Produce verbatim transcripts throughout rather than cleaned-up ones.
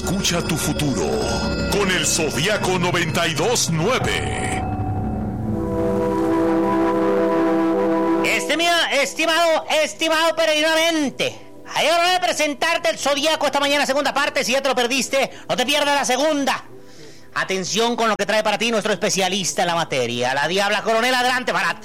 Escucha tu futuro con el Zodiaco noventa y dos nueve. Estimado, estimado, estimado peregrinamente, hay hora de presentarte el Zodiaco esta mañana, segunda parte. Si ya te lo perdiste, no te pierdas la segunda. Atención con lo que trae para ti nuestro especialista en la materia, la Diabla Coronel. Adelante, Barat.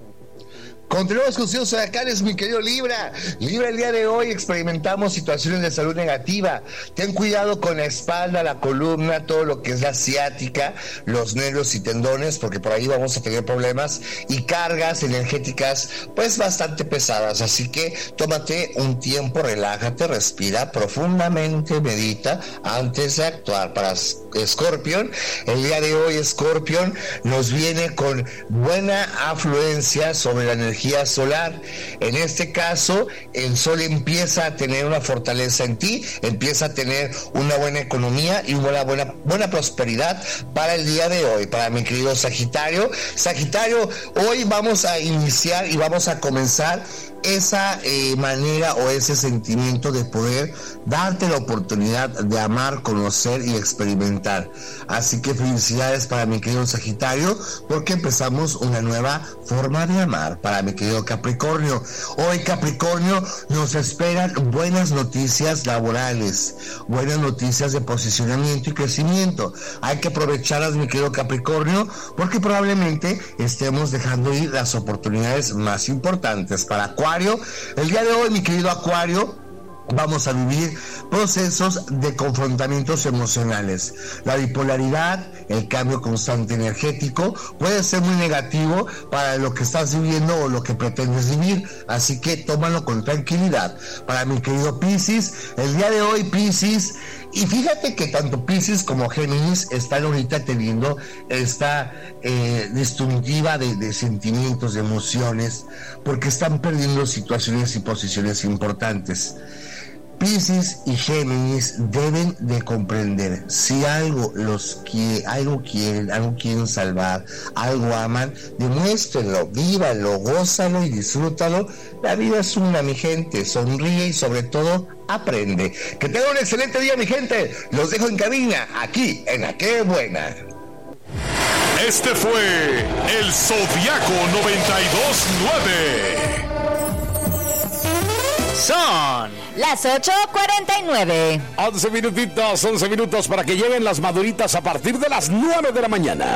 Continuamos con sus zodiacales, mi querido Libra. Libra, el día de hoy experimentamos situaciones de salud negativa. Ten cuidado con la espalda, la columna, todo lo que es la ciática, los nervios y tendones, porque por ahí vamos a tener problemas y cargas energéticas pues bastante pesadas. Así que tómate un tiempo, relájate, respira profundamente, medita antes de actuar. Para Escorpión, el día de hoy Escorpión nos viene con buena afluencia sobre la energía solar. En este caso, el sol empieza a tener una fortaleza en ti, empieza a tener una buena economía y una buena, buena prosperidad para el día de hoy. Para mi querido Sagitario, Sagitario, hoy vamos a iniciar y vamos a comenzar esa eh, manera o ese sentimiento de poder darte la oportunidad de amar, conocer y experimentar. Así que felicidades para mi querido Sagitario, porque empezamos una nueva forma de amar. Para mi querido Capricornio, hoy Capricornio nos esperan buenas noticias laborales, buenas noticias de posicionamiento y crecimiento. Hay que aprovecharlas, mi querido Capricornio, porque probablemente estemos dejando ir las oportunidades más importantes. Para Acuario, el día de hoy, mi querido Acuario, vamos a vivir procesos de confrontamientos emocionales. La bipolaridad, el cambio constante energético, puede ser muy negativo para lo que estás viviendo o lo que pretendes vivir. Así que tómalo con tranquilidad. Para mi querido Piscis, el día de hoy, Piscis, y fíjate que tanto Piscis como Géminis están ahorita teniendo esta eh, disyuntiva de, de sentimientos, de emociones, porque están perdiendo situaciones y posiciones importantes. Piscis y Géminis deben de comprender, si algo los quiere, algo quieren, algo quieren salvar, algo aman, demuéstrenlo, vívalo, gózalo y disfrútalo. La vida es una, mi gente, sonríe y sobre todo aprende. Que tengan un excelente día, mi gente. Los dejo en cabina, aquí en La Que Buena. Este fue el Zodiaco noventa y dos nueve. Son las ocho cuarenta y nueve. once minutitos, once minutos para que lleguen las maduritas a partir de las nueve de la mañana.